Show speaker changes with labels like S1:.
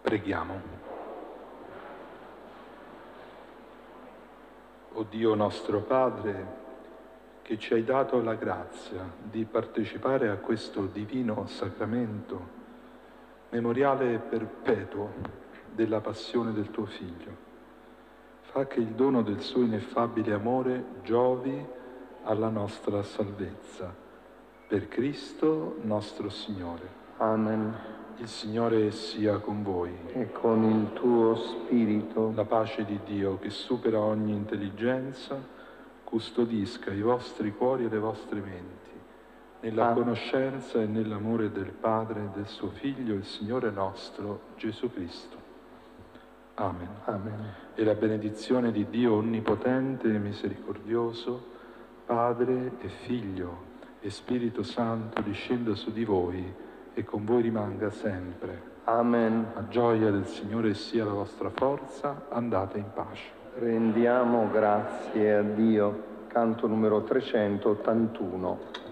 S1: Preghiamo. O Dio nostro Padre, che ci hai dato la grazia di partecipare a questo divino sacramento, memoriale perpetuo della passione del tuo Figlio, fa che il dono del suo ineffabile amore giovi alla nostra salvezza. Per Cristo nostro Signore.
S2: Amen.
S1: Il Signore sia con voi.
S2: E con il tuo spirito.
S1: La pace di Dio, che supera ogni intelligenza, custodisca i vostri cuori e le vostre menti, nella conoscenza e nell'amore del Padre e del suo Figlio, il Signore nostro, Gesù Cristo. Amen.
S2: Amen.
S1: E la benedizione di Dio Onnipotente e Misericordioso, Padre e Figlio e Spirito Santo, discenda su di voi e con voi rimanga sempre.
S2: Amen.
S1: La gioia del Signore sia la vostra forza, andate in pace.
S2: Rendiamo grazie a Dio. Canto numero 381.